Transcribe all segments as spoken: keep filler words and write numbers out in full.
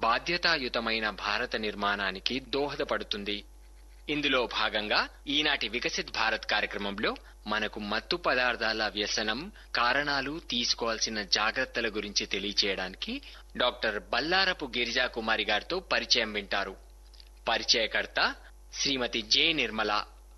బాధ్యతాయుతమైన భారత నిర్మాణానికి దోహదపడుతుంది. ఇందులో భాగంగా ఈనాటి వికసిత్ భారత్ కార్యక్రమంలో మనకు మత్తు పదార్థాల వ్యసనం, కారణాలు, తీసుకోవాల్సిన జాగ్రత్తల గురించి తెలియచేయడానికి డాక్టర్ బల్లారపు గిరిజా కుమారి గారితో పరిచయం వింటారు. పరిచయకర్త శ్రీమతి జె నిర్మల.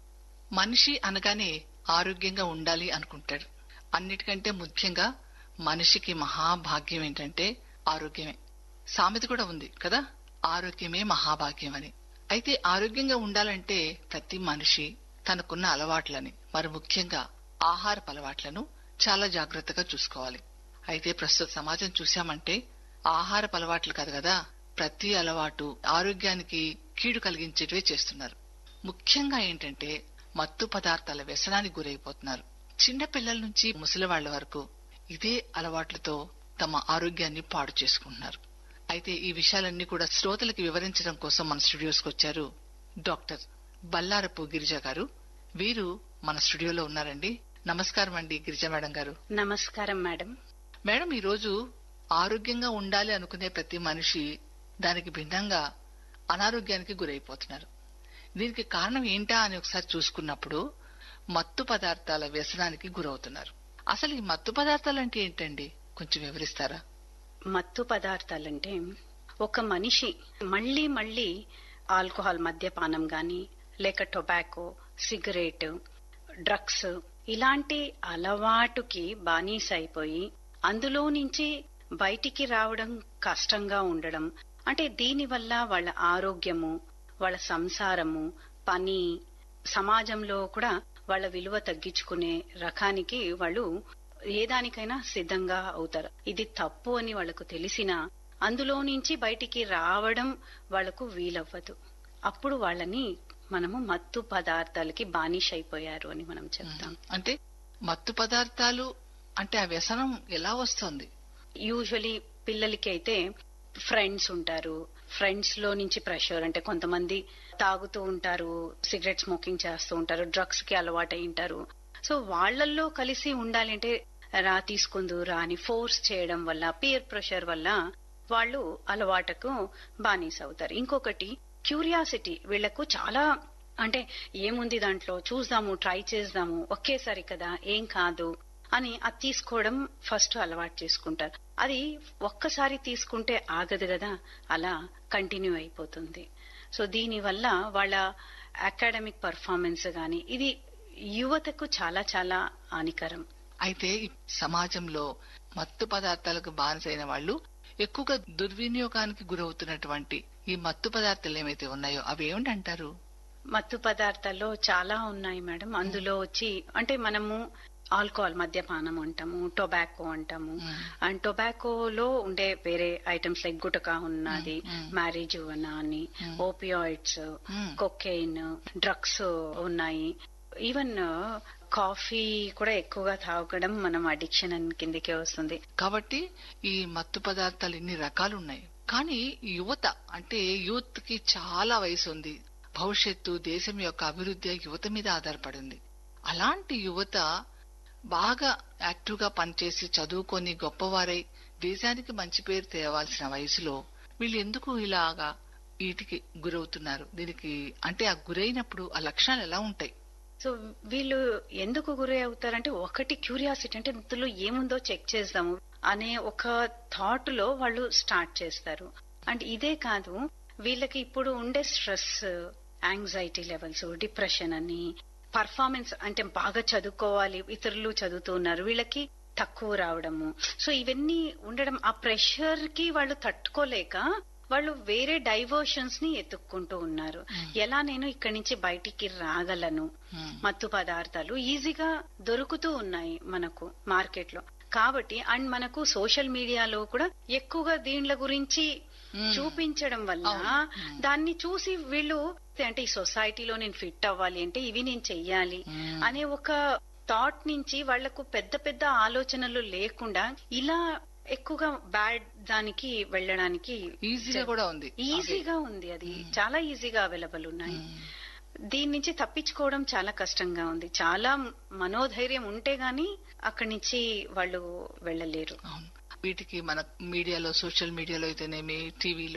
మనిషి అనగానే ఆరోగ్యంగా ఉండాలి అనుకుంటాడు. అన్నిటికంటే ముఖ్యంగా మనిషికి మహాభాగ్యం ఏంటంటే ఆరోగ్యమే. సామెత కూడా ఉంది కదా, ఆరోగ్యమే మహాభాగ్యం అని. అయితే ఆరోగ్యంగా ఉండాలంటే ప్రతి మనిషి తనకున్న అలవాట్లని, మరి ముఖ్యంగా ఆహారపు అలవాట్లను చాలా జాగ్రత్తగా చూసుకోవాలి. అయితే ప్రస్తుత సమాజం చూశామంటే ఆహారపు అలవాట్లు కాదు కదా, ప్రతి అలవాటు ఆరోగ్యానికి కీడు కలిగించేటివే చేస్తున్నారు. ముఖ్యంగా ఏంటంటే మత్తు పదార్థాల వ్యసనానికి గురైపోతున్నారు. చిన్న పిల్లల నుంచి ముసలి వాళ్ల వరకు ఇదే అలవాట్లతో తమ ఆరోగ్యాన్ని పాడు చేసుకుంటున్నారు. అయితే ఈ విషయాలన్నీ కూడా శ్రోతలకు వివరించడం కోసం మన స్టూడియోస్కి వచ్చారు డాక్టర్ బల్లారపు గిరిజా గారు. వీరు మన స్టూడియోలో ఉన్నారండి. నమస్కారం అండి గిరిజా మేడం గారు. నమస్కారం మేడం. మేడం, ఈ రోజు ఆరోగ్యంగా ఉండాలి అనుకునే ప్రతి మనిషి దానికి భిన్నంగా అనారోగ్యానికి గురైపోతున్నారు. దీనికి కారణం ఏంటా అని ఒకసారి చూసుకున్నప్పుడు మత్తు పదార్థాల వ్యసనానికి గురవుతున్నారు. అసలు ఈ మత్తు పదార్థాలు అంటే ఏంటండి, కొంచెం వివరిస్తారా? మత్తు పదార్థాలంటే ఒక మనిషి మళ్లీ మళ్లీ ఆల్కహాల్ మద్యపానం గాని, లేక టొబాకో, సిగరెట్, డ్రగ్స్ ఇలాంటి అలవాటుకి బానిస అయిపోయి అందులో నుంచి బయటికి రావడం కష్టంగా ఉండడం. అంటే దీనివల్ల వాళ్ళ ఆరోగ్యము, వాళ్ళ సంసారము, పని, సమాజంలో కూడా వాళ్ళ విలువ తగ్గించుకునే రకానికి వాళ్ళు ఏదానికైనా సిద్ధంగా అవుతారు. ఇది తప్పు అని వాళ్లకు తెలిసినా అందులో నుంచి బయటికి రావడం వాళ్లకు వీలవ్వదు. అప్పుడు వాళ్ళని మనము మత్తు పదార్థాలకి బానిస అయిపోయారు అని మనం చెప్తాం. అంటే మత్తు పదార్థాలు అంటే ఆ వ్యసనం ఎలా వస్తుంది? యూజువలీ పిల్లలకి అయితే ఫ్రెండ్స్ ఉంటారు, ఫ్రెండ్స్ లో నుంచి ప్రెషర్, అంటే కొంతమంది తాగుతూ ఉంటారు, సిగరెట్ స్మోకింగ్ చేస్తూ ఉంటారు, డ్రగ్స్ కి అలవాటై ఉంటారు. సో వాళ్లల్లో కలిసి ఉండాలి అంటే రా తీసుకుందు రా అని ఫోర్స్ చేయడం వల్ల, పీర్ ప్రెషర్ వల్ల వాళ్ళు అలవాటుకు బానిస అవుతారు. ఇంకొకటి క్యూరియాసిటీ. వీళ్లకు చాలా అంటే ఏముంది దాంట్లో, చూద్దాము, ట్రై చేద్దాము, ఒకేసారి కదా, ఏం కాదు అని అది తీసుకోవడం ఫస్ట్ అలవాటు చేసుకుంటారు. అది ఒక్కసారి తీసుకుంటే ఆగదు కదా, అలా కంటిన్యూ అయిపోతుంది. సో దీనివల్ల వాళ్ళ అకాడమిక్ పర్ఫార్మెన్స్ గాని ఇది యువతకు చాలా చాలా హానికరం. అయితే సమాజంలో మత్తు పదార్థాలకు బానిసైన వాళ్ళు ఎక్కువగా దుర్వినియోగానికి గురవుతున్నటువంటి ఈ మత్తు పదార్థాలు ఏమైతే ఉన్నాయో అవి ఏమిటంటారు? మత్తు పదార్థాల్లో చాలా ఉన్నాయి మేడం. అందులో వచ్చి అంటే మనము ఆల్కహాల్ మద్యపానం అంటాము, టొబాకో అంటాము. అండ్ టొబాకోలో ఉండే వేరే ఐటమ్స్ లైక్ గుటకా ఉన్నది, మ్యారేజువనా అని, ఓపియాయిడ్స్, కొకైన్, డ్రగ్స్ ఉన్నాయి. ఈవెన్ కాఫీ కూడా ఎక్కువగా తాగడం మనం అడిక్షన్ కిందకే వస్తుంది. కాబట్టి ఈ మత్తు పదార్థాలు ఇన్ని రకాలు ఉన్నాయి. కానీ యువత అంటే యూత్ కి చాలా వయసు ఉంది. భవిష్యత్తు, దేశం యొక్క అభివృద్ధి యువత మీద ఆధారపడింది. అలాంటి యువత బాగా యాక్టివ్ గా పనిచేసి చదువుకొని గొప్పవారై దేశానికి మంచి పేరు తేవాల్సిన వయసులో వీళ్ళు ఎందుకు ఇలాగా వీటికి గురవుతున్నారు? దీనికి అంటే ఆ గురైనప్పుడు ఆ లక్షణాలు ఎలా ఉంటాయి? సో వీళ్ళు ఎందుకు గురి అవుతారంటే, ఒకటి క్యూరియాసిటీ, అంటే ఇందులో ఏముందో చెక్ చేద్దాము అనే ఒక థాట్ లో వాళ్ళు స్టార్ట్ చేస్తారు. అండ్ ఇదే కాదు, వీళ్ళకి ఇప్పుడు ఉండే స్ట్రెస్, యాంగ్జైటీ లెవెల్స్, డిప్రెషన్ అని, పర్ఫార్మెన్స్ అంటే బాగా చదువుకోవాలి, ఇతరులు చదువుతున్నారు, వీళ్ళకి తక్కువ రావడము. సో ఇవన్నీ ఉండడం, ఆ ప్రెషర్ కి వాళ్ళు తట్టుకోలేక వాళ్ళు వేరే డైవర్షన్స్ ని ఎత్తుక్కుంటూ ఉన్నారు. ఎలా నేను ఇక్కడి నుంచి బయటికి రాగలను? మత్తు పదార్థాలు ఈజీగా దొరుకుతూ ఉన్నాయి మనకు మార్కెట్ లో కాబట్టి. అండ్ మనకు సోషల్ మీడియాలో కూడా ఎక్కువగా దీనిల గురించి చూపించడం వల్ల దాన్ని చూసి వీళ్ళు అంటే ఈ సొసైటీలో నేను ఫిట్ అవ్వాలి అంటే ఇవి నేను చెయ్యాలి అనే ఒక థాట్ నుంచి వాళ్లకు పెద్ద పెద్ద ఆలోచనలు లేకుండా ఇలా ఎక్కువగా బ్యాడ్ దానికి వెళ్ళడానికి ఈజీగా కూడా ఉంది. ఈజీగా ఉంది, అది చాలా ఈజీగా అవైలబుల్ ఉన్నాయి. దీని నుంచి తప్పించుకోవడం చాలా కష్టంగా ఉంది. చాలా మనోధైర్యం ఉంటే గాని అక్కడి నుంచి వాళ్ళు వెళ్ళలేరు. వీటికి మన మీడియాలో, సోషల్ మీడియాలో అయితేనేమి, టీవీలో